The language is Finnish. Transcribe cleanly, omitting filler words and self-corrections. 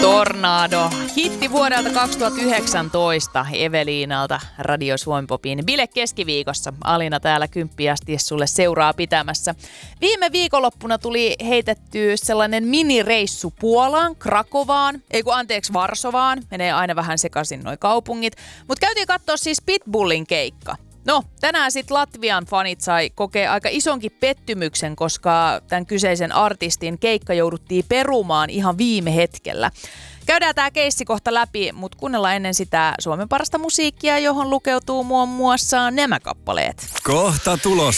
Tornado. Hitti vuodelta 2019 Eveliinalta Radio Suomi-popin Bile keskiviikossa. Alina täällä 10 asti sulle seuraa pitämässä. Viime viikonloppuna tuli heitettyä sellainen minireissu Puolaan, Krakovaan, Varsovaan. Menee aina vähän sekaisin noi kaupungit. Mutta käytiin katsoa siis Pitbullin keikka. No, tänään sitten Latvian fanit sai kokea aika isonkin pettymyksen, koska tämän kyseisen artistin keikka jouduttiin perumaan ihan viime hetkellä. Käydään tämä keissi kohta läpi, mutta kuunnellaan ennen sitä Suomen parasta musiikkia, johon lukeutuu muun muassa nämä kappaleet. Kohta tulos.